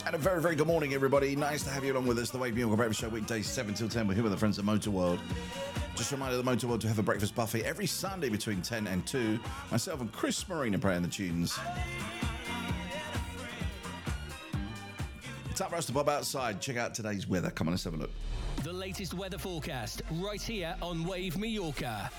And a very, very good morning, everybody. Nice to have you along with us. The Wave Mule Breakfast Show, weekdays 7 till 10. We're here with the friends at Motor World. Just a reminder, the Motor World to have a breakfast buffet every Sunday between 10 and 2. Myself and Chris Marina playing the tunes. It's up for us to bob outside. Check out today's weather. Come on, let's have a look. The latest weather forecast right here on Wave Mallorca.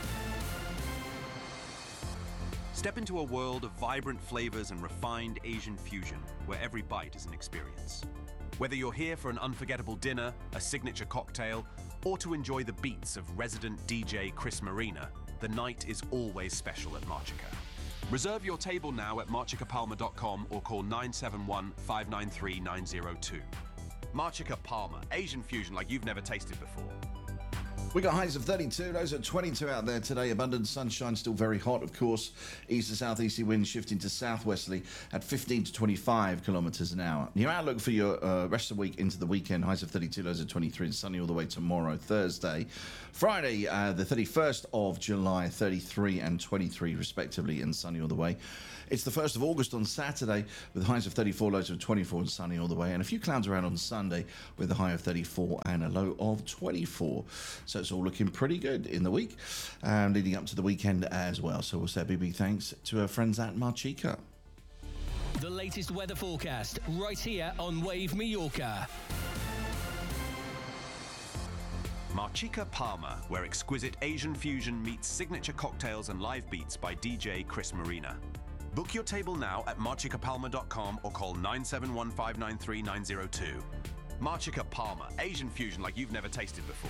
Step into a world of vibrant flavors and refined Asian fusion, where every bite is an experience. Whether you're here for an unforgettable dinner, a signature cocktail, or to enjoy the beats of resident DJ Chris Marina, the night is always special at Marchica. Reserve your table now at marchicapalma.com or call 971 593 902. Marchica Palma, Asian fusion like you've never tasted before. We got highs of 32, lows at 22 out there today. Abundant sunshine, still very hot, of course. East to southeasterly winds shifting to southwesterly at 15 to 25 kilometres an hour. Your outlook for your rest of the week into the weekend, highs of 32, lows of 23, and sunny all the way tomorrow, Thursday. Friday, the 31st of July, 33 and 23 respectively, and sunny all the way. It's the 1st of August on Saturday with highs of 34, lows of 24 and sunny all the way. And a few clouds around on Sunday with a high of 34 and a low of 24. So it's all looking pretty good in the week leading up to the weekend as well. So we'll say a big thanks to our friends at Marchica. The latest weather forecast right here on Wave Mallorca. Marchica Palma, where exquisite Asian fusion meets signature cocktails and live beats by DJ Chris Marina. Book your table now at marchicapalma.com or call 971 593 902. Marchica Palma, Asian fusion like you've never tasted before.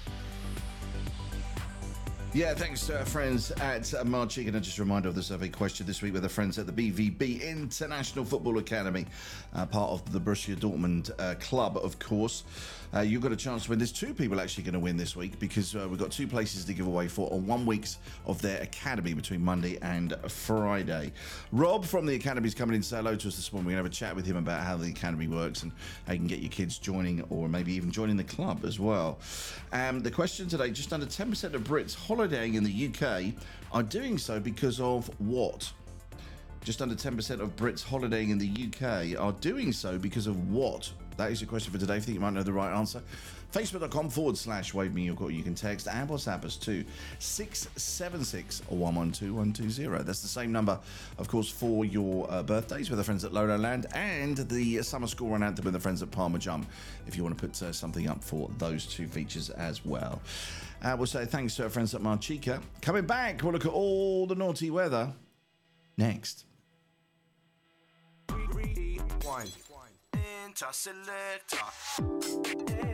Yeah, thanks to our friends at Marchica. And just a reminder of the survey question this week with our friends at the BVB International Football Academy, part of the Borussia Dortmund club, of course. You've got a chance to win. There's two people actually going to win this week because we've got two places to give away for on 1 week's of their academy between Monday and Friday. Rob from the academy is coming in to say hello to us this morning. We're going to have a chat with him about how the academy works and how you can get your kids joining or maybe even joining the club as well. The question today, just under 10% of Brits holidaying in the UK are doing so because of what? Just under 10% of Brits holidaying in the UK are doing so because of what? That is your question for today. If you think you might know the right answer, facebook.com/Wave Mallorca. You can text and WhatsApp us to 676 112 120. That's the same number, of course, for your birthdays with our friends at Lolo Land and the summer school run anthem with the friends at Palmer Jump, if you want to put something up for those two features as well. We'll say thanks to our friends at Marchica. Coming back, we'll look at all the naughty weather next. Interselector.